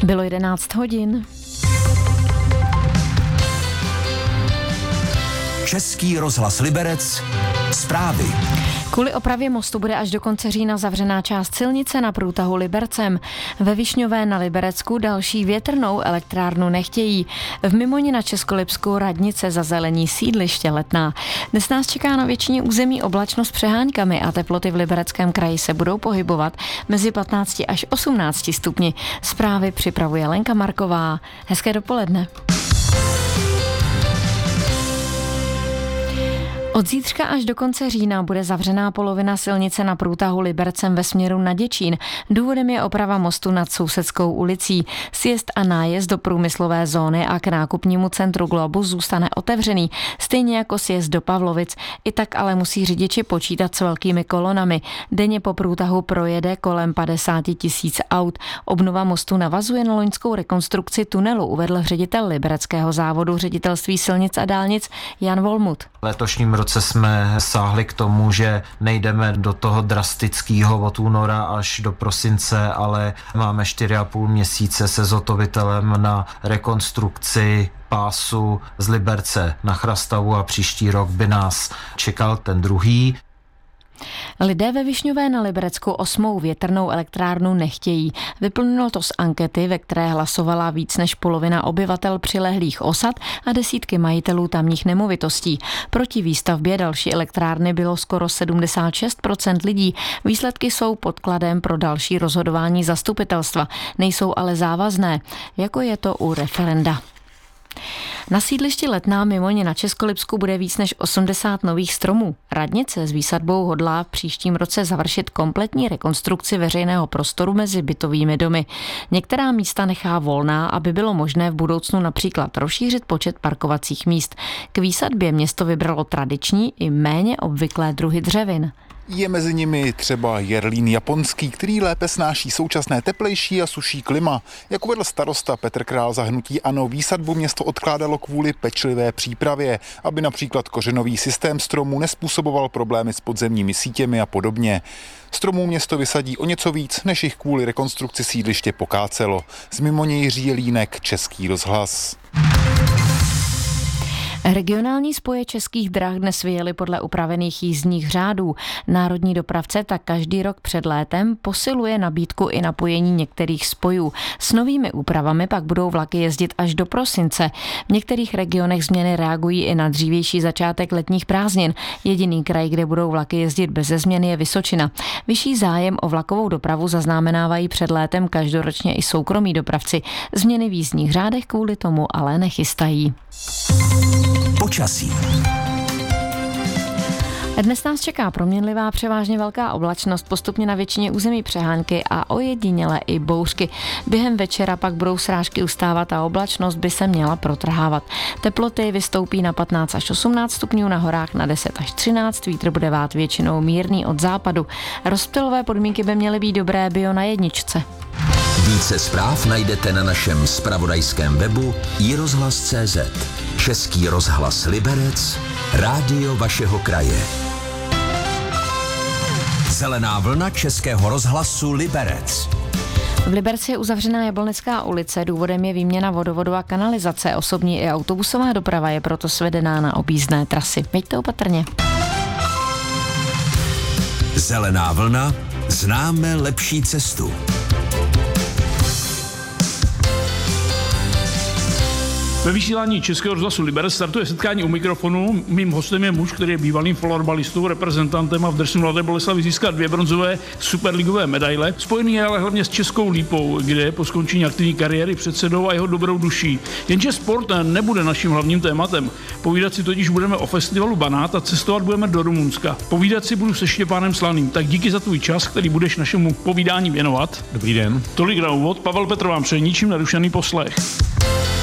Bylo 11 hodin. Český rozhlas Liberec. Zprávy. Kvůli opravě mostu bude až do konce října zavřená část silnice na průtahu Libercem. Ve Višňové na Liberecku další větrnou elektrárnu nechtějí. V Mimoně na Českolipsku radnice zazelení sídliště Letná. Dnes nás čeká na většině území oblačnost s přeháňkami a teploty v Libereckém kraji se budou pohybovat mezi 15 až 18 stupni. Zprávy připravuje Lenka Marková. Hezké dopoledne. Od zítřka až do konce října bude zavřená polovina silnice na průtahu Libercem ve směru na Děčín. Důvodem je oprava mostu nad Sousedskou ulicí. Sjezd a nájezd do průmyslové zóny a k nákupnímu centru Globus zůstane otevřený, stejně jako sjezd do Pavlovic. I tak ale musí řidiči počítat s velkými kolonami. Denně po průtahu projede kolem 50 000 aut. Obnova mostu navazuje na loňskou rekonstrukci tunelu, uvedl ředitel libereckého závodu ředitelství silnic a dálnic Jan Volmut. Letošním roce jsme sáhli k tomu, že nejdeme do toho drastického od února až do prosince, ale máme 4,5 měsíce se zhotovitelem na rekonstrukci pásu z Liberce na Chrastavu a příští rok by nás čekal ten druhý. Lidé ve Višňové na Liberecku 8. větrnou elektrárnu nechtějí. Vyplnilo to z ankety, ve které hlasovala víc než polovina obyvatel přilehlých osad a desítky majitelů tamních nemovitostí. Proti výstavbě další elektrárny bylo skoro 76% lidí. Výsledky jsou podkladem pro další rozhodování zastupitelstva. Nejsou ale závazné, jako je to u referenda. Na sídlišti Letná Mimoně na Českolipsku bude víc než 80 nových stromů. Radnice s výsadbou hodlá v příštím roce završit kompletní rekonstrukci veřejného prostoru mezi bytovými domy. Některá místa nechá volná, aby bylo možné v budoucnu například rozšířit počet parkovacích míst. K výsadbě město vybralo tradiční i méně obvyklé druhy dřevin. Je mezi nimi třeba jerlín japonský, který lépe snáší současné teplejší a suší klima. Jak uvedl starosta Petr Král za hnutí ANO, výsadbu město odkládalo kvůli pečlivé přípravě, aby například kořenový systém stromů nezpůsoboval problémy s podzemními sítěmi a podobně. Stromů město vysadí o něco víc, než jich kvůli rekonstrukci sídliště pokácelo. Z Mimoně Jiří Jelínek, Český rozhlas. Regionální spoje Českých drah dnes vyjeli podle upravených jízdních řádů. Národní dopravce tak každý rok před létem posiluje nabídku i napojení některých spojů. S novými úpravami pak budou vlaky jezdit až do prosince. V některých regionech změny reagují i na dřívější začátek letních prázdnin. Jediný kraj, kde budou vlaky jezdit beze změny, je Vysočina. Vyšší zájem o vlakovou dopravu zaznamenávají před létem každoročně i soukromí dopravci. Změny v jízdních řádech kvůli tomu ale nechystají. Počasí. Dnes nás čeká proměnlivá převážně velká oblačnost, postupně na většině území přehánky a ojediněle i bouřky. Během večera pak budou srážky ustávat a oblačnost by se měla protrhávat. Teploty vystoupí na 15 až 18 stupňů, na horách na 10 až 13, vítr bude vát většinou mírný od západu. Rozptylové podmínky by měly být dobré bio na jedničce. Více zpráv najdete na našem zpravodajském webu iRozhlas.cz. Český rozhlas Liberec, rádio vašeho kraje. Zelená vlna Českého rozhlasu Liberec. V Liberci je uzavřená Jablonecká ulice, důvodem je výměna vodovodu a kanalizace. Osobní i autobusová doprava je proto svedená na objízdné trasy. Veďte opatrně. Zelená vlna, známe lepší cestu. Ve vysílání Českého rozhlasu Liberec startuje setkání u mikrofonu. Mým hostem je muž, který je bývalým florbalistou, reprezentantem a v dresu Mladé Boleslavi získal 2 bronzové superligové medaile. Spojený je ale hlavně s Českou Lípou, kde je po skončení aktivní kariéry předsedou a jeho dobrou duší. Jenže sport nebude naším hlavním tématem. Povídat si totiž budeme o festivalu Banát a cestovat budeme do Rumunska. Povídat si budu se Štěpánem Slaným. Tak díky za tvůj čas, který budeš našemu povídání věnovat. Dobrý den. Tolik na úvod. Pavel Petr vám přeje ničím narušený poslech.